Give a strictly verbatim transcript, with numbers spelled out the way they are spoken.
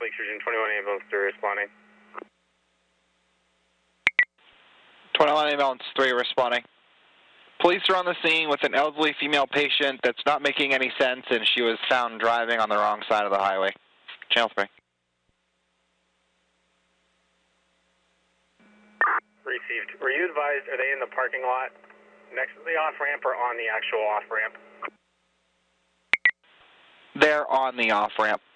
Lakes Region twenty-one ambulance three responding. twenty-one ambulance three responding. Police are on the scene with an elderly female patient that's not making any sense, and she was found driving on the wrong side of the highway. Channel three. Received. Were you advised, are they in the parking lot next to the off-ramp or on the actual off-ramp? They're on the off-ramp.